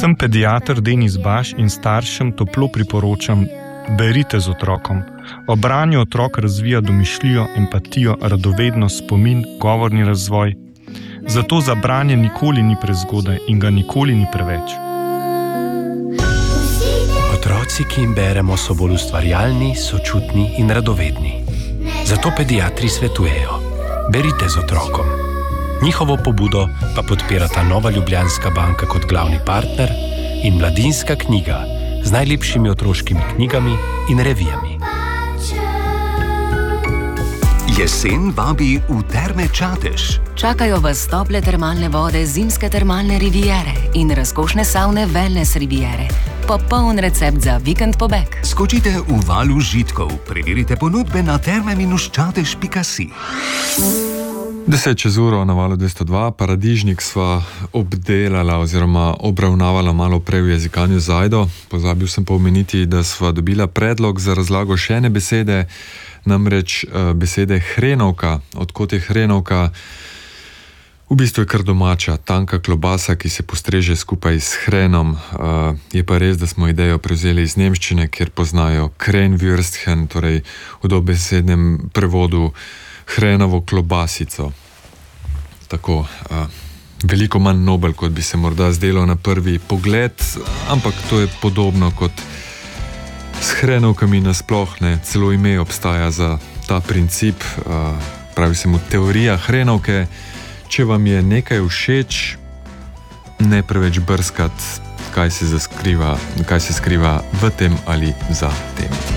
Sem pediater Denis Baš in staršem toplo priporočam, berite z otrokom. Ob branju otrok razvija domišljijo, empatijo, radovednost, spomin, govorni razvoj. Zato za branje nikoli ni prezgodaj in ga nikoli ni preveč. Otroci, ki jim beremo, so bolj ustvarjalni, sočutni in radovedni. Zato pediatri svetujejo: berite z otrokom. Njihovo pobudo pa podpirata Nova Ljubljanska banka kot glavni partner in Mladinska knjiga z najlepšimi otroškimi knjigami in revijami. Jesen vabi v Terme Čatež. Čakajo vas tople termalne vode zimske termalne riviere in razkošne savne wellness riviere. Popoln recept za vikend pobeg. Skočite v val užitkov, preverite ponudbe na terme-čatež.si. 10:00 na valu 202, Paradižnik sva obdelala oziroma obravnavala malo prej v jezikanju Zajdo. Pozabil sem pa omeniti, da sva dobila predlog za razlago še ene besede, namreč besede hrenovka. Odkot je hrenovka? V bistvu je kar domača, tanka klobasa, ki se postreže skupaj s hrenom. Je pa res, da smo idejo prevzeli iz nemščine, kjer poznajo Krenwürstchen, torej v dobesednem prevodu hrenovo klobasico. Tako, veliko manj nobel, kot bi se morda zdelo na prvi pogled, ampak to je podobno kot s hrenovkami nasploh, ne. Celo ime obstaja za ta princip, pravi se mu teorija hrenovke. Če vam je nekaj všeč, ne preveč brskati, kaj se skriva v tem ali za tem.